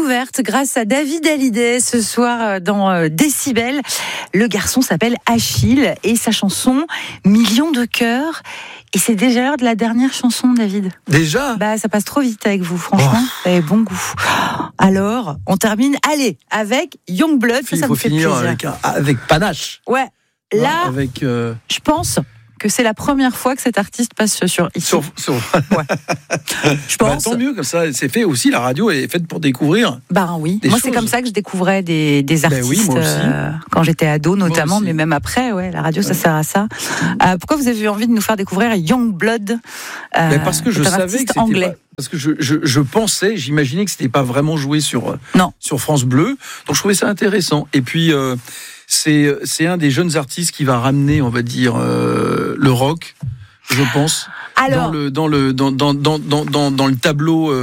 découverte grâce à David Hallyday ce soir dans Décibel. Le garçon s'appelle Achille et sa chanson Millions de cœurs. Et c'est déjà l'heure de la dernière chanson, David. Déjà ? Ça passe trop vite avec vous, franchement. Vous avez bon goût. Alors, on termine, avec Youngblood. Il faut finir avec panache. Ouais. Là, avec, je pense que c'est la première fois que cet artiste passe sur ici. Ouais. Je pense. Tant mieux, comme ça, c'est fait aussi. La radio est faite pour découvrir. Oui. Moi, c'est comme ça que je découvrais des artistes oui, moi aussi. quand j'étais ado, notamment, mais même après. Ouais, la radio, ça sert à ça. Pourquoi vous avez eu envie de nous faire découvrir Youngblood Parce que je savais que anglais. Pas, parce que j'imaginais que c'était pas vraiment joué sur France Bleu. Donc je trouvais ça intéressant. Et puis c'est un des jeunes artistes qui va ramener, on va dire, le rock, je pense. Alors, dans le tableau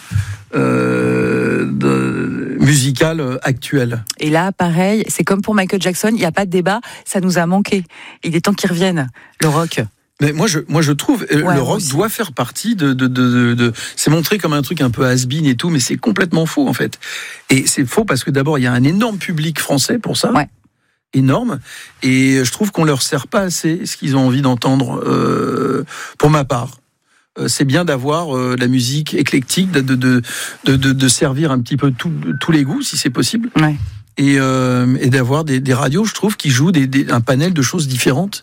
musical actuel. Et là, pareil, c'est comme pour Michael Jackson, il n'y a pas de débat, ça nous a manqué. Il est temps qu'il revienne, le rock. Mais moi je trouve le rock doit faire partie de c'est montré comme un truc un peu has-been et tout, mais c'est complètement faux en fait. Et c'est faux parce que d'abord il y a un énorme public français pour ça. Ouais. Énorme, et je trouve qu'on leur sert pas assez ce qu'ils ont envie d'entendre. Pour ma part, c'est bien d'avoir la musique éclectique, de servir un petit peu tous les goûts si c'est possible. Ouais. Et d'avoir des radios, je trouve, qui jouent un panel de choses différentes.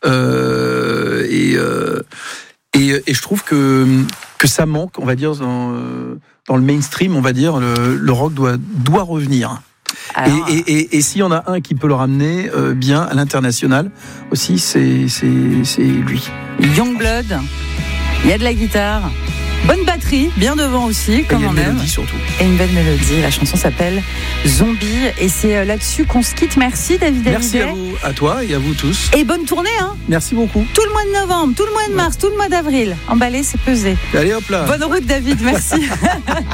Et je trouve que ça manque, on va dire, dans le mainstream, on va dire, le rock doit revenir. Alors, et s'il y en a un qui peut le ramener bien à l'international aussi, c'est lui. Youngblood, il y a de la guitare, bonne batterie, bien devant aussi, comme on aime. Et une mélodie surtout. Et une belle mélodie. La chanson s'appelle Zombie et c'est là-dessus qu'on se quitte. Merci David Hallyday. Merci à toi et à vous tous. Et bonne tournée. Merci beaucoup. Tout le mois de novembre, tout le mois de mars, tout le mois d'avril. Emballé, c'est pesé. Allez hop là. Bonne route David, merci.